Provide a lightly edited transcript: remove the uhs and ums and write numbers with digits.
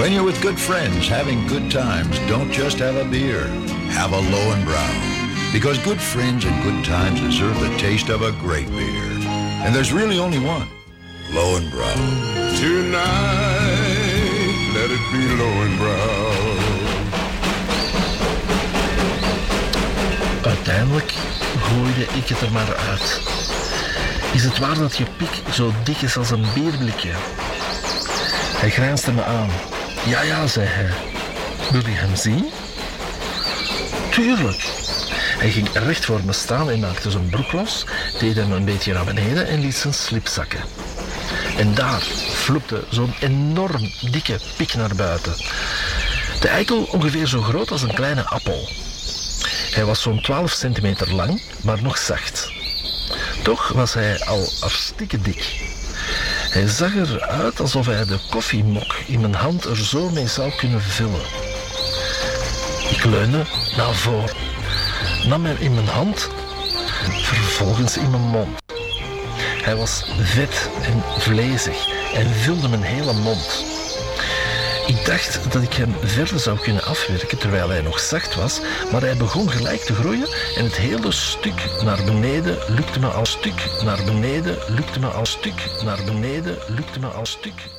When you're with good friends having good times, don't just have a beer. Have a Lowenbrau. Because good friends and good times deserve the taste of a great beer. And there's really only one. Lowenbrau. Tonight, let it be Lowenbrau. Uiteindelijk gooide ik het er maar uit. Is het waar dat je pik zo dik is als een bierblikje? Hij grijnsde me aan. Ja, zei hij. Wil je hem zien? Tuurlijk. Hij ging recht voor me staan en maakte zijn broek los, deed hem een beetje naar beneden en liet zijn slip zakken. En daar vloepte zo'n enorm dikke pik naar buiten. De eikel ongeveer zo groot als een kleine appel. Hij was zo'n 12 centimeter lang, maar nog zacht. Toch was hij al hartstikke dik. Hij zag eruit alsof hij de koffiemok in mijn hand er zo mee zou kunnen vullen. Ik leunde naar voren, nam hem in mijn hand, vervolgens in mijn mond. Hij was vet en vlezig en vulde mijn hele mond. Ik dacht dat ik hem verder zou kunnen afwerken terwijl hij nog zacht was, maar hij begon gelijk te groeien en het hele stuk naar beneden lukte me al stuk naar beneden lukte me al stuk naar beneden lukte me al stuk